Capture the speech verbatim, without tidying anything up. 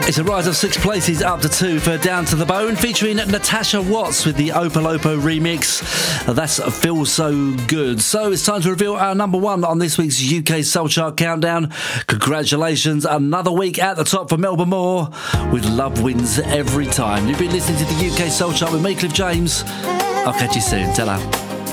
It's a rise of six places up to two for Down to the Bone, featuring Natasha Watts with the Opolopo remix. That's Feel So Good. So it's time to reveal our number one on this week's U K Soul Chart Countdown. Congratulations, another week at the top for Melba Moore with Love Wins Every Time. You've been listening to the U K Soul Chart with me, Cliff James. I'll catch you soon. Ta-ra.